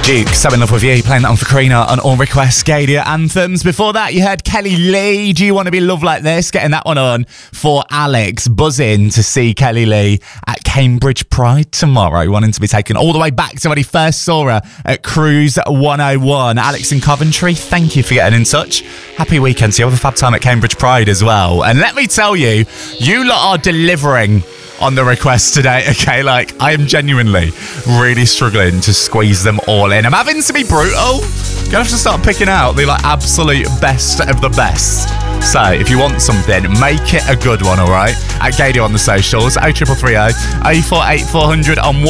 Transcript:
Duke, So In Love With You, playing that on for Karina on All Request Gadia Anthems. Before that, you heard Kelly Lee, Do You Want To Be Loved Like This? Getting that one on for Alex, buzzing to see Kelly Lee at Cambridge Pride tomorrow, wanting to be taken all the way back to when he first saw her at Cruise 101. Alex in Coventry, thank you for getting in touch. Happy weekend. So you have a fab time at Cambridge Pride as well. And let me tell you, you lot are delivering on the request today, okay? Like, I am genuinely really struggling to squeeze them all in. I'm having to be brutal. Gonna have to start picking out the absolute best of the best. So if you want something, make it a good one, all right? At Gadio on the socials, 0330 048 400 on